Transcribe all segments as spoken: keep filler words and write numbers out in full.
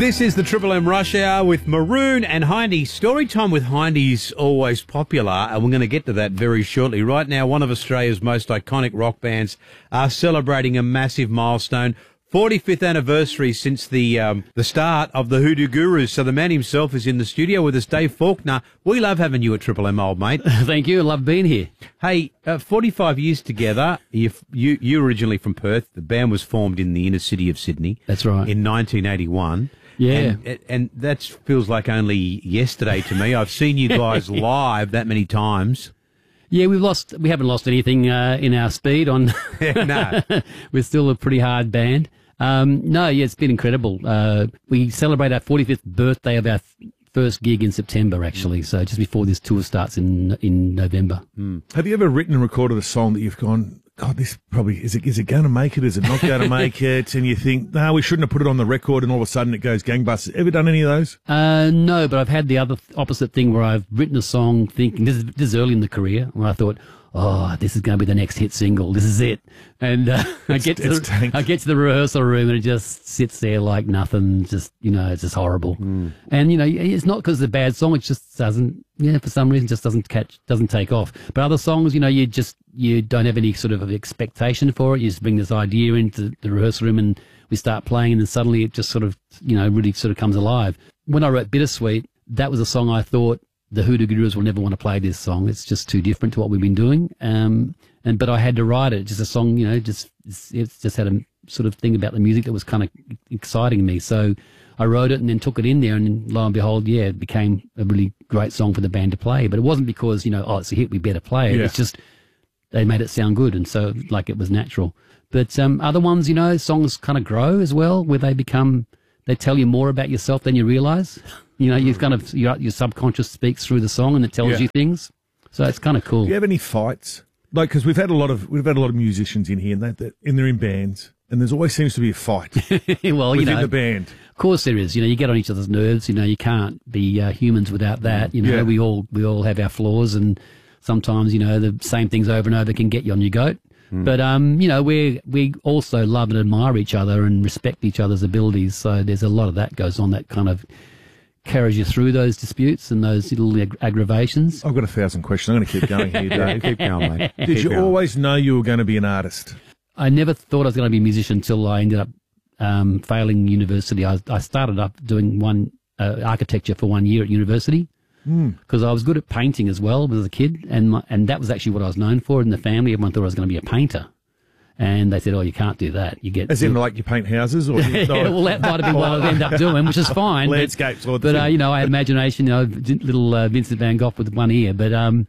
This is the Triple M Rush Hour with Maroon and Hindy. Story time with Hindy's always popular, and we're going to get to that very shortly. Right now, one of Australia's most iconic rock bands are celebrating a massive milestone. forty-fifth anniversary since the um, the start of the Hoodoo Gurus. So the man himself is in the studio with us, Dave Faulkner. We love having you at Triple M, old mate. Thank you. I love being here. Hey, uh, forty-five years together. You, you you originally from Perth. The band was formed in the inner city of Sydney. That's right. In nineteen eighty-one. Yeah. And, and that feels like only yesterday to me. I've seen you guys live that many times. Yeah, we've lost. We haven't lost anything uh, in our speed on. No. We're still a pretty hard band. Um, no, yeah, it's been incredible. Uh, we celebrate our forty-fifth birthday of our f- first gig in September, actually. So just before this tour starts in in November. Mm. Have you ever written and recorded a song that you've gone, God, this probably, is it, is it going to make it? Is it not going to make it? And you think, no, we shouldn't have put it on the record, and all of a sudden it goes gangbusters. Ever done any of those? Uh, no, but I've had the other th- opposite thing where I've written a song thinking, this is, this is early in the career, where I thought, oh, this is going to be the next hit single. This is it. And uh, I get to the, I get to the rehearsal room and it just sits there like nothing. Just, you know, it's just horrible. Mm. And, you know, it's not because it's a bad song. It just doesn't, yeah, for some reason, just doesn't catch, doesn't take off. But other songs, you know, you just, you don't have any sort of expectation for it. You just bring this idea into the rehearsal room and we start playing, and then suddenly it just sort of, you know, really sort of comes alive. When I wrote Bittersweet, that was a song I thought, the Hoodoo Gurus will never want to play this song. It's just too different to what we've been doing. Um, and but I had to write it. Just a song, you know, just it's, it's just had a sort of thing about the music that was kind of exciting me. So I wrote it and then took it in there, and lo and behold, yeah, it became a really great song for the band to play. But it wasn't because, you know, oh, it's a hit, we better play it. Yeah. It's just they made it sound good, and so like it was natural. But um, other ones, you know, songs kind of grow as well, where they become, they tell you more about yourself than you realise. You know, you kind of your, your subconscious speaks through the song and it tells Yeah. you things. So it's kind of cool. Do you have any fights? Like, because we've had a lot of we've had a lot of musicians in here, and that, that and they're in bands, and there's always seems to be a fight well, you within know, the band. of course there is. You know, you get on each other's nerves. You know, you can't be uh, humans without that. You know, Yeah. we all we all have our flaws, and sometimes, you know, the same things over and over can get you on your goat. Mm. But um, you know, we we also love and admire each other and respect each other's abilities. So there's a lot of that goes on that kind of carries you through those disputes and those little ag- aggravations. I've got a thousand questions. I'm going to keep going here, Yeah, Dave. keep going, mate. Did Keep you going. always know you were going to be an artist? I never thought I was going to be a musician until I ended up um, failing university. I, I started up doing one uh, architecture for one year at university because I was good at painting as well as a kid, and my, and that was actually what I was known for in the family. Everyone thought I was going to be a painter. And they said, oh, you can't do that. You get As in, like, you paint houses? Or you, yeah, well, that might have been what I ended up doing, which is fine. but- landscapes or But, uh, you know, I had imagination, you know, little uh, Vincent van Gogh with one ear. But, um,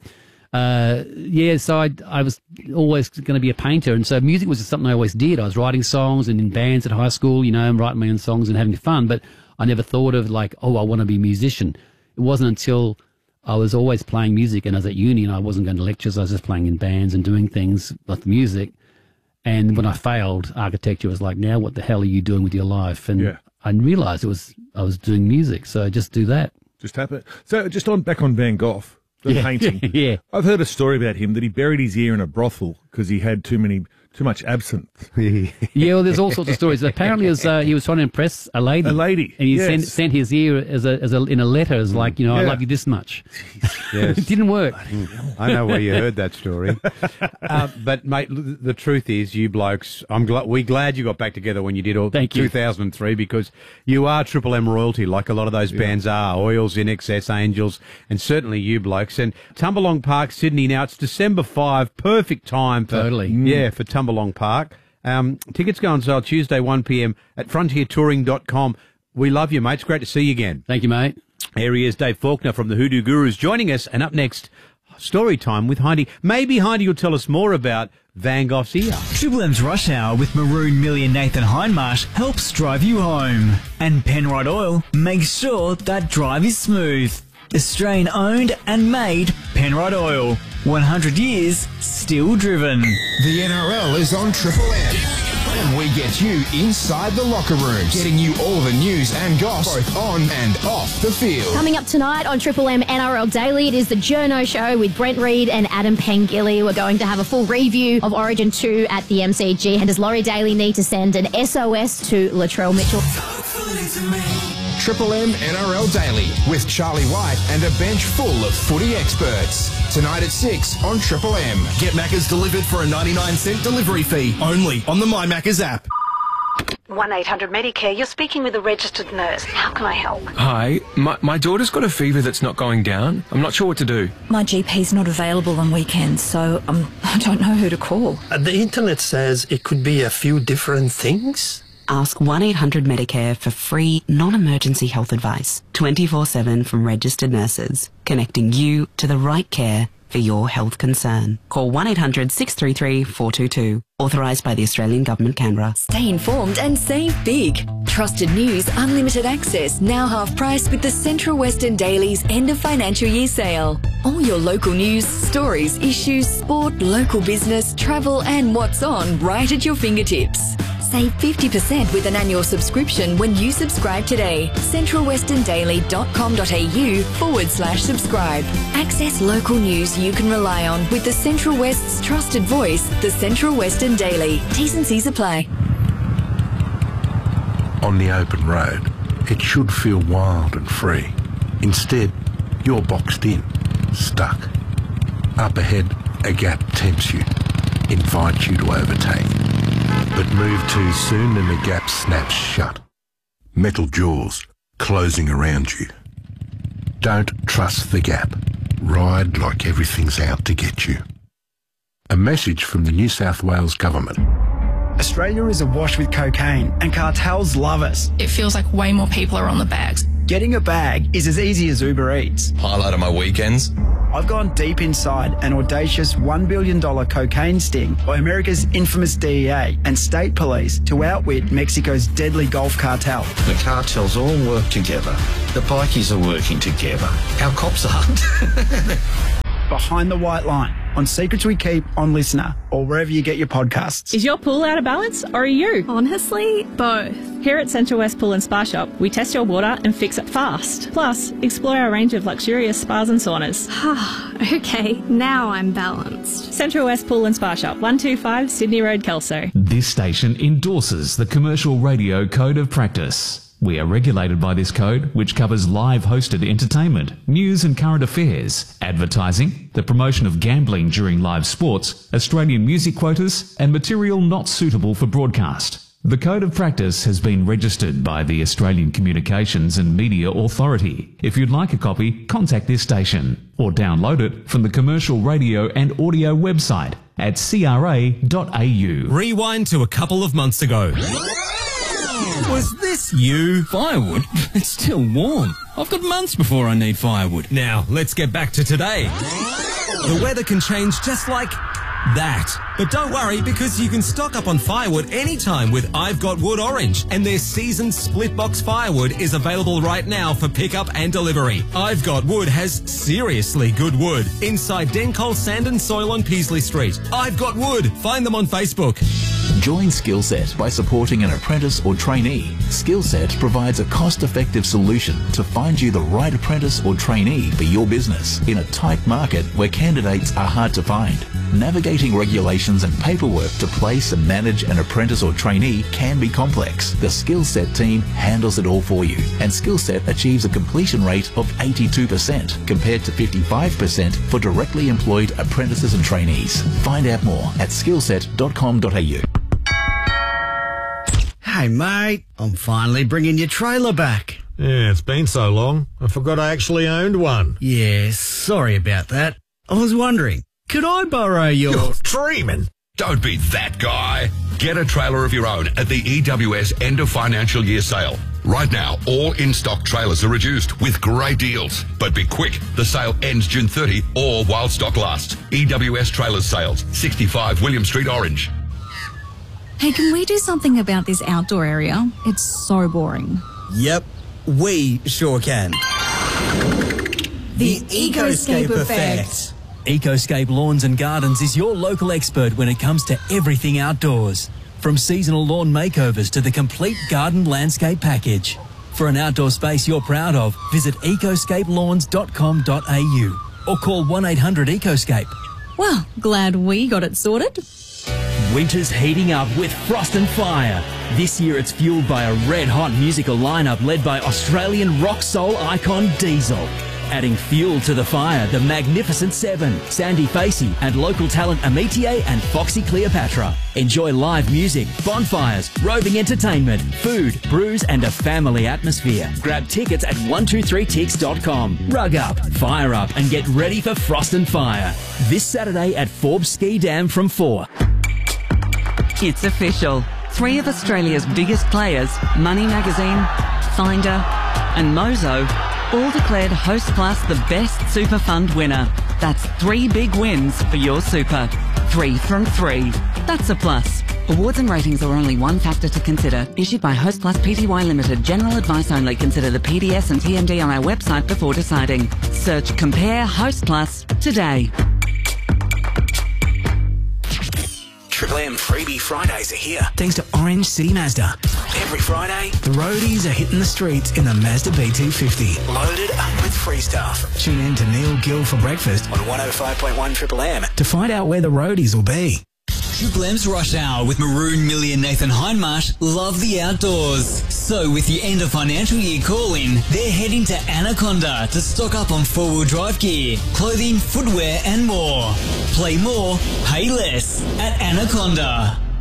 uh, yeah, so I, I was always going to be a painter. And so music was just something I always did. I was writing songs and in bands at high school, you know, and writing my own songs and having fun. But I never thought of, like, oh, I want to be a musician. It wasn't until I was always playing music and I was at uni and I wasn't going to lectures. I was just playing in bands and doing things like music. And when I failed, architecture was like, now what the hell are you doing with your life? And Yeah. I realised it was I was doing music, so just do that. Just happen. So, just on back on Van Gogh, the Yeah. painting. Yeah. I've heard a story about him that he buried his ear in a brothel because he had too many, too much absinthe. Yeah, well, there's all sorts of stories. Apparently, it was, uh, he was trying to impress a lady. A lady, and he yes. sent sent his ear as a as a in a letter as like, you know, I Yeah. love you this much. Yes. It didn't work. I know where you heard that story. uh, but, mate, l- the truth is, you blokes, I'm glad, we're glad you got back together when you did all Thank you. two thousand three, because you are Triple M royalty, like a lot of those bands are. Oils, In Excess, Angels, and certainly you blokes. And Tumbalong Park, Sydney, now it's December fifth, perfect time for, Totally. yeah, for Tumbalong Park. Um, tickets go on sale Tuesday, one p.m. at frontier touring dot com. We love you, mate. It's great to see you again. Thank you, mate. Here he is, Dave Faulkner from the Hoodoo Gurus, joining us. And up next, story time with Hindy. Maybe Hindy will tell us more about Van Gogh's ear. Triple M's Rush Hour with Maroon, Millie and Nathan Hindmarsh helps drive you home. And Penrite Oil makes sure that drive is smooth. Australian owned and made Penrite Oil. one hundred years, still driven. The N R L is on Triple M. And we get you inside the locker rooms, getting you all the news and goss, both on and off the field. Coming up tonight on Triple M N R L Daily, it is the Journo Show with Brent Reed and Adam Pengilly. We're going to have a full review of Origin two at the M C G. And does Laurie Daly need to send an S O S to Latrell Mitchell? Talk fully to me. Triple M N R L Daily with Charlie White and a bench full of footy experts. Tonight at six on Triple M. Get Macca's delivered for a ninety-nine cent delivery fee only on the My Macca's app. one eight hundred Medicare, you're speaking with a registered nurse. How can I help? Hi, my, my daughter's got a fever that's not going down. I'm not sure what to do. My G P's not available on weekends, so um, I don't know who to call. Uh, the internet says it could be a few different things. Ask one eight hundred Medicare for free, non-emergency health advice, twenty-four seven from registered nurses, connecting you to the right care for your health concern. Call one eight hundred six three three four two two. Authorised by the Australian Government, Canberra. Stay informed and save big. Trusted news, unlimited access, now half price with the Central Western Daily's end of financial year sale. All your local news, stories, issues, sport, local business, travel and what's on right at your fingertips. Save fifty percent with an annual subscription when you subscribe today. central western daily dot com dot a u forward slash subscribe. Access local news you can rely on with the Central West's trusted voice, the Central Western Daily. T's and C's apply. On the open road, it should feel wild and free. Instead, you're boxed in, stuck. Up ahead, a gap tempts you, invites you to overtake. But move too soon and the gap snaps shut. Metal jaws closing around you. Don't trust the gap. Ride like everything's out to get you. A message from the New South Wales Government. Australia is awash with cocaine and cartels love us. It feels like way more people are on the bags. Getting a bag is as easy as Uber Eats. Highlight of my weekends. I've gone deep inside an audacious one billion dollars cocaine sting by America's infamous D E A and state police to outwit Mexico's deadly Gulf cartel. The cartels all work together. The bikies are working together. Our cops aren't. Behind the White Line on Secrets We Keep on Listener or wherever you get your podcasts. Is your pool out of balance or are you? Honestly, both. Here at Central West Pool and Spa Shop, we test your water and fix it fast. Plus, explore our range of luxurious spas and saunas. Okay, now I'm balanced. Central West Pool and Spa Shop, one two five Sydney Road, Kelso. This station endorses the Commercial Radio Code of Practice. We are regulated by this code, which covers live hosted entertainment, news and current affairs, advertising, the promotion of gambling during live sports, Australian music quotas, and material not suitable for broadcast. The Code of Practice has been registered by the Australian Communications and Media Authority. If you'd like a copy, contact this station or download it from the Commercial Radio and Audio website at c r a dot a u. Rewind to a couple of months ago. Was this you? Firewood? It's still warm. I've got months before I need firewood. Now, let's get back to today. The weather can change just like that. But don't worry, because you can stock up on firewood anytime with I've Got Wood Orange, and their seasoned split box firewood is available right now for pickup and delivery. I've Got Wood has seriously good wood inside Dencol Sand and Soil on Peasley Street. I've Got Wood. Find them on Facebook. Join Skillset by supporting an apprentice or trainee. Skillset provides a cost-effective solution to find you the right apprentice or trainee for your business in a tight market where candidates are hard to find. Navigating regulations and paperwork to place and manage an apprentice or trainee can be complex. The Skillset team handles it all for you, and Skillset achieves a completion rate of eighty-two percent compared to fifty-five percent for directly employed apprentices and trainees. Find out more at skillset dot com dot a u. Hey mate, I'm finally bringing your trailer back. Yeah, it's been so long, I forgot I actually owned one. Yeah, sorry about that. I was wondering, could I borrow your... You're dreaming. Don't be that guy. Get a trailer of your own at the E W S end of financial year sale. Right now, all in-stock trailers are reduced with great deals. But be quick, the sale ends June thirtieth or while stock lasts. E W S Trailers Sales, sixty-five William Street, Orange. Hey, can we do something about this outdoor area? It's so boring. Yep, we sure can. The Ecoscape Effect. Ecoscape Lawns and Gardens is your local expert when it comes to everything outdoors. From seasonal lawn makeovers to the complete garden landscape package. For an outdoor space you're proud of, visit ecoscape lawns dot com dot a u or call one eight hundred ecoscape. Well, glad we got it sorted. Winter's heating up with Frost and Fire. This year it's fueled by a red-hot musical lineup led by Australian rock soul icon Diesel. Adding fuel to the fire, the Magnificent Seven, Sandy Facey, and local talent Amitier and Foxy Cleopatra. Enjoy live music, bonfires, roving entertainment, food, brews, and a family atmosphere. Grab tickets at one two three tix dot com. Rug up, fire up, and get ready for Frost and Fire. This Saturday at Forbes Ski Dam from four. It's official. Three of Australia's biggest players, Money Magazine, Finder, and Mozo, all declared Hostplus the best super fund winner. That's three big wins for your super. Three from three. That's a plus. Awards and ratings are only one factor to consider. Issued by Hostplus Pty Limited. General advice only. Consider the P D S and T M D on our website before deciding. Search Compare Hostplus today. Triple M Freebie Fridays are here. Thanks to Orange City Mazda. Every Friday, the roadies are hitting the streets in the Mazda B two fifty. Loaded up with free stuff. Tune in to Neil Gill for breakfast on one oh five point one Triple M to find out where the roadies will be. Triple M's Rush Hour with Maroon, Millie and Nathan Hindmarsh love the outdoors. So with the end of financial year call-in, they're heading to Anaconda to stock up on four-wheel drive gear, clothing, footwear and more. Play more, pay less at Anaconda.